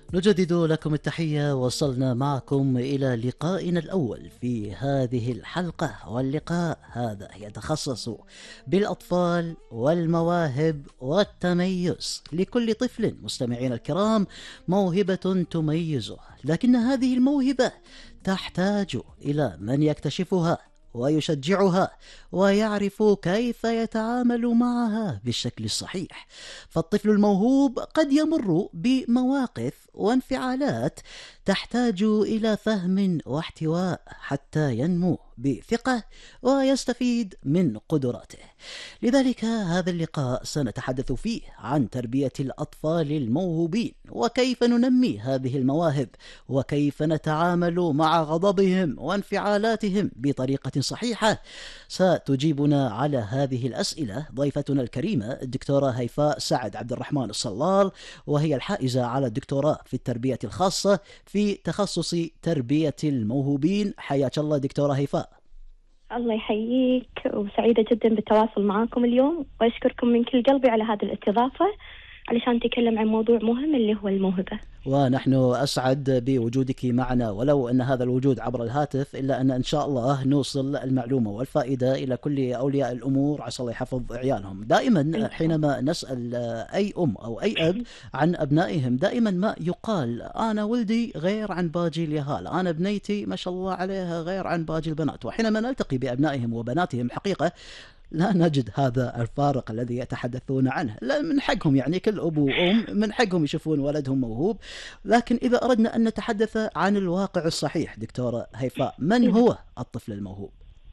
نجدد لكم التحية. وصلنا معكم إلى لقائنا الأول في هذه الحلقة، واللقاء هذا يتخصص بالأطفال والمواهب والتميز. لكل طفل مستمعين الكرام موهبة تميزه، لكن هذه الموهبة تحتاج إلى من يكتشفها ويشجعها ويعرف كيف يتعامل معها بالشكل الصحيح. فالطفل الموهوب قد يمر بمواقف وانفعالات تحتاج إلى فهم واحتواء حتى ينمو بثقة ويستفيد من قدراته. لذلك هذا اللقاء سنتحدث فيه عن تربية الأطفال الموهوبين، وكيف ننمي هذه المواهب، وكيف نتعامل مع غضبهم وانفعالاتهم بطريقة صحيحة. ستجيبنا على هذه الأسئلة ضيفتنا الكريمة الدكتورة هيفاء سعد عبد الرحمن الصلال، وهي الحائزة على الدكتوراه في التربية الخاصة في تخصص تربية الموهوبين. حياك الله دكتورة هيفاء. الله يحييك، وسعيدة جدا بالتواصل معكم اليوم، وأشكركم من كل قلبي على هذه الاستضافة علشان نتكلم عن موضوع مهم اللي هو الموهبة. ونحن أسعد بوجودك معنا، ولو أن هذا الوجود عبر الهاتف إلا أن شاء الله نوصل المعلومة والفائدة إلى كل أولياء الأمور، عسى الله يحفظ عيالهم. دائما حينما نسأل أي أم أو أي أب عن أبنائهم دائما ما يقال: أنا ولدي غير عن باقي اليهال، أنا بنيتي ما شاء الله عليها غير عن باقي البنات. وحينما نلتقي بأبنائهم وبناتهم حقيقة لا نجد هذا الفارق الذي يتحدثون عنه. لا، من حقهم يعني كل أب وأم من حقهم يشوفون ولدهم موهوب، لكن إذا أردنا أن نتحدث عن الواقع الصحيح دكتورة هيفاء، من هو الطفل الموهوب؟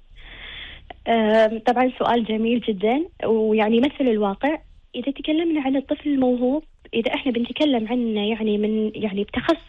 طبعا سؤال جميل جدا ويعني يمثل الواقع. إذا تكلمنا عن الطفل الموهوب، إذا إحنا بنتكلم عنه يعني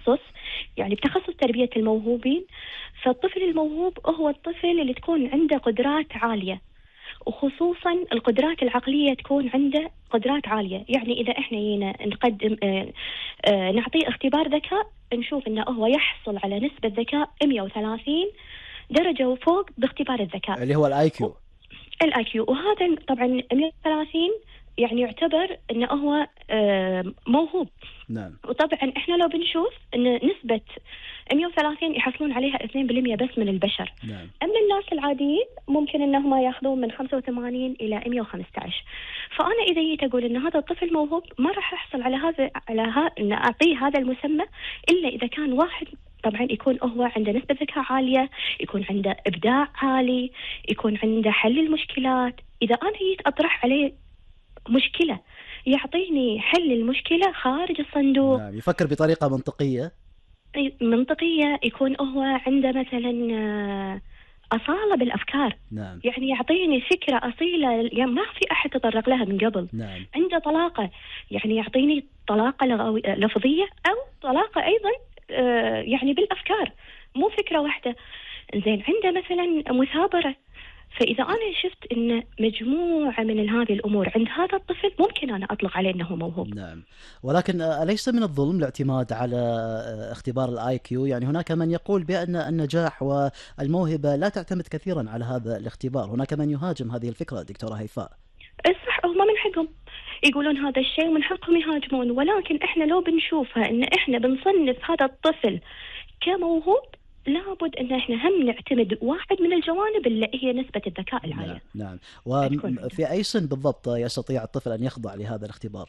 بتخصص تربية الموهوبين، فالطفل الموهوب هو الطفل اللي تكون عنده قدرات عالية، وخصوصا القدرات العقلية تكون عنده قدرات عالية. يعني إذا إحنا نقدم نعطيه اختبار ذكاء، نشوف إنه هو يحصل على نسبة ذكاء 130 درجة وفوق باختبار الذكاء اللي هو الآي كيو. وهذا طبعا 130 يعني يعتبر إنه هو موهوب. نعم. وطبعا إحنا لو بنشوف إن نسبة 130 يحصلون عليها 2% بس من البشر. نعم. أما الناس العاديين ممكن إنهم يأخذون من 85 إلى 115. فأنا إذا جيت أقول إن هذا الطفل موهوب، ما راح أحصل إن أعطيه هذا المسمى إلا إذا كان واحد طبعا يكون هو عنده نسبة ذكاء عالية، يكون عنده إبداع عالي، يكون عنده حل المشكلات. إذا أنا جيت أطرح عليه مشكلة يعطيني حل المشكلة خارج الصندوق. نعم. يفكر بطريقة منطقية، يكون هو عنده مثلا أصالة بالأفكار. نعم. يعني يعطيني فكرة أصيلة يعني ما في أحد تطرق لها من قبل. نعم. عنده طلاقة، يعني يعطيني طلاقة لفظية أو طلاقة أيضا يعني بالأفكار، مو فكرة واحدة. زين، عنده مثلا مثابرة. فإذا أنا شفت أن مجموعة من هذه الأمور عند هذا الطفل، ممكن أنا أطلق عليه أنه موهوب. نعم. ولكن أليس من الظلم الاعتماد على اختبار الآي كيو؟ يعني هناك من يقول بأن النجاح والموهبة لا تعتمد كثيرا على هذا الاختبار. هناك من يهاجم هذه الفكرة دكتورة هيفاء. صح، هم من حقهم يقولون هذا الشيء ومن حقهم يهاجمون، ولكن إحنا لو بنشوفها أن إحنا بنصنف هذا الطفل كموهوب، لابد أن إحنا هم نعتمد واحد من الجوانب اللي هي نسبة الذكاء العالية. نعم. وفي أي سن بالضبط يستطيع الطفل أن يخضع لهذا الاختبار؟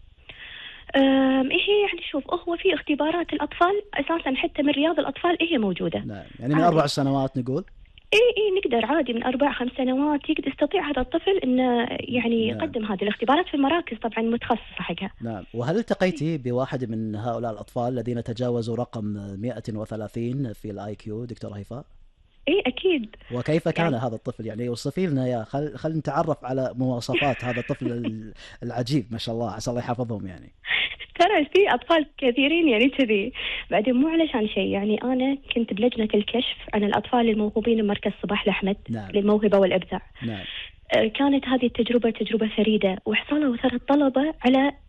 هي يعني شوف، هو في اختبارات الأطفال أساسا حتى من رياض الأطفال هي موجودة. نعم. يعني من 4 سنوات نقول؟ إيه نقدر عادي من 4-5 سنوات يستطيع هذا الطفل إنه يعني يقدم هذه الاختبارات في المراكز طبعا متخصصة حقها. نعم. وهل التقيتي بواحد من هؤلاء الأطفال الذين تجاوزوا رقم 130 في الآي كيو دكتور هيفاء؟ إيه أكيد. وكيف كان هذا الطفل؟ يعني وصفي لنا خل نتعرف على مواصفات هذا الطفل العجيب ما شاء الله، عسى الله يحفظهم. يعني ترى في أطفال كثيرين يعني كذي، بعدين مو علشان شيء. يعني أنا كنت بلجنة الكشف عن الأطفال الموهوبين بمركز صباح الأحمد. نعم. للموهبة والإبداع. نعم. كانت هذه التجربة تجربة فريدة، وحصلوا 3 طلبة على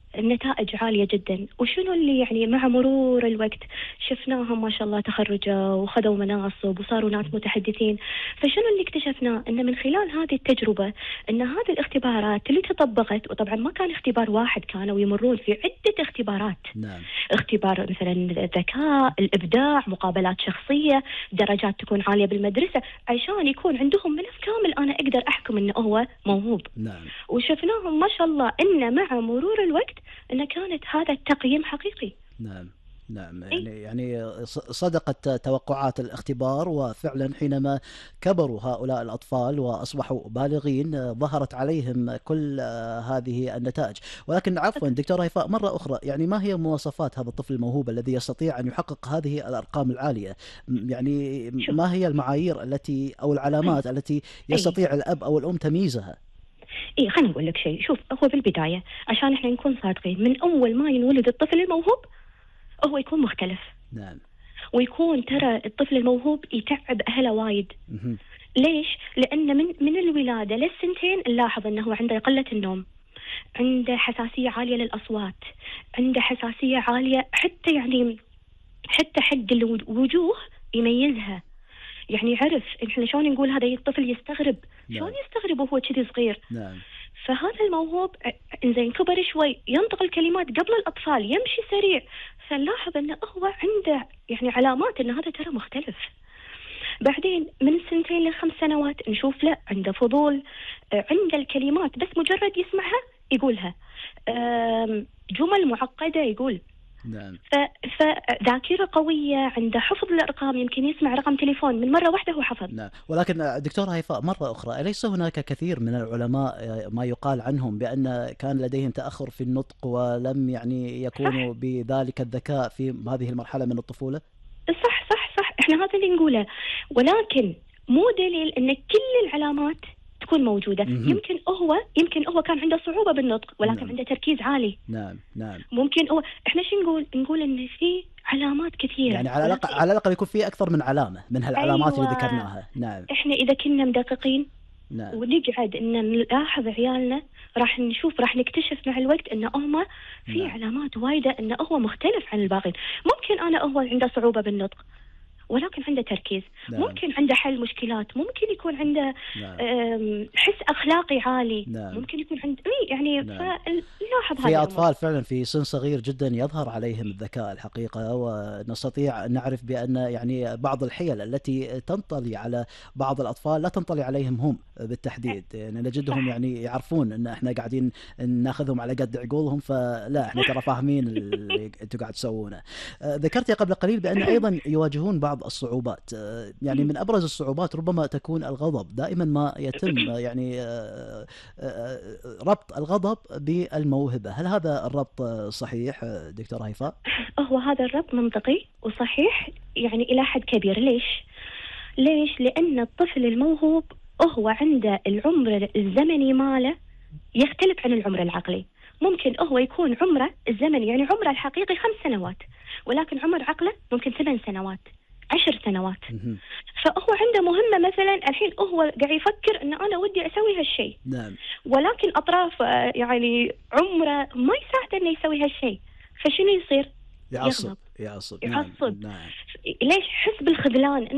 النتائج عالية جدا. وشنو اللي يعني مع مرور الوقت شفناهم ما شاء الله تخرجوا وخذوا مناصب وصاروا ناس متحدثين. فشنو اللي اكتشفناه؟ أن من خلال هذه التجربة أن هذه الاختبارات اللي تطبقت، وطبعا ما كان اختبار واحد، كانوا يمرون في عدة اختبارات. نعم. اختبار مثلا الذكاء، الإبداع، مقابلات شخصية، درجات تكون عالية بالمدرسة، عشان يكون عندهم ملف كامل أنا أقدر أحكم أنه هو موهوب. نعم. وشفناهم ما شاء الله أن مع مرور الوقت أن كانت هذا التقييم حقيقي. نعم. نعم. يعني صدقت توقعات الاختبار، وفعلا حينما كبروا هؤلاء الأطفال وأصبحوا بالغين ظهرت عليهم كل هذه النتائج. ولكن عفوا دكتورة هيفاء، مرة أخرى، يعني ما هي مواصفات هذا الطفل الموهوب الذي يستطيع أن يحقق هذه الأرقام العالية؟ يعني ما هي المعايير التي أو العلامات التي يستطيع الأب أو الأم تمييزها؟ خليني أقول لك شيء. شوف، هو بالبداية عشان إحنا نكون صادقين، من أول ما ينولد الطفل الموهوب هو يكون مختلف. نعم. ويكون ترى الطفل الموهوب يتعب أهله وايد. ليش؟ لأن من الولادة للسنتين نلاحظ أنه عنده قلة النوم، عنده حساسية عالية للأصوات، عنده حساسية عالية حتى حق الوجوه يميزها. يعني عرف إحنا شلون نقول هذا الطفل يستغرب. شلون يستغرب وهو كذي صغير؟ نعم. فهذا الموهوب إنزين كبر شوي ينطق الكلمات قبل الأطفال، يمشي سريع، فنلاحظ أنه هو عنده يعني علامات أن هذا ترى مختلف. بعدين من 2 ل5 سنوات نشوف لا، عنده فضول، عنده الكلمات بس مجرد يسمعها يقولها، جمل معقدة يقول. نعم. فذاكرة قوية، عنده حفظ الأرقام، يمكن يسمع رقم تليفون من مرة واحدة هو حفظ. نعم. ولكن دكتورة هيفاء، مرة أخرى، أليس هناك كثير من العلماء ما يقال عنهم بأن كان لديهم تأخر في النطق ولم يعني يكونوا بذلك الذكاء في هذه المرحلة من الطفولة؟ صح صح صح، احنا هذا اللي نقوله، ولكن مو دليل ان كل العلامات تكون موجودة. يمكن هو كان عنده صعوبة بالنطق، ولكن نعم. عنده تركيز عالي. نعم. نعم. ممكن هو احنا شو نقول ان في علامات كثيرة، يعني على الأقل يكون في أكثر من علامة من هالعلامات اللي ذكرناها. نعم. احنا إذا كنا مدققين نعم. ونقعد ان نلاحظ عيالنا راح نكتشف مع الوقت ان هم في نعم. علامات وايدة ان هو مختلف عن الباقين. ممكن هو عنده صعوبة بالنطق ولكن عنده تركيز. نعم. ممكن عنده حل مشكلات، ممكن يكون عنده نعم. حس أخلاقي عالي. نعم. ممكن يكون عنده يعني نعم. فنلاحظ في أطفال فعلا في سن صغير جدا يظهر عليهم الذكاء الحقيقة، ونستطيع أن نعرف بأن يعني بعض الحيل التي تنطلي على بعض الأطفال لا تنطلي عليهم هم بالتحديد. يعني نجدهم يعني يعرفون أن احنا قاعدين ناخذهم على قد عقولهم، فلا احنا ترى فاهمين اللي انتم قاعد تسوونه. ذكرت قبل قليل بأن أيضا يواجهون بعض الصعوبات. يعني من أبرز الصعوبات ربما تكون الغضب. دائما ما يتم يعني ربط الغضب بالموهبة. هل هذا الربط صحيح دكتورة هيفاء؟ هو هذا الربط منطقي وصحيح يعني إلى حد كبير. ليش؟ لأن الطفل الموهوب هو عنده العمر الزمني ماله يختلف عن العمر العقلي. ممكن هو يكون عمره الزمني يعني عمره الحقيقي 5 سنوات، ولكن عمر عقله ممكن 8 سنوات 10 سنوات. فهو عنده مهمة مثلا الحين هو قاعد يفكر ان انا ودي اسوي هالشيء. نعم. ولكن اطراف يعني عمره ما يساعد انه يسوي هالشيء، فشنو يصير؟ يعصب. نعم. ليش؟ حس بالخذلان.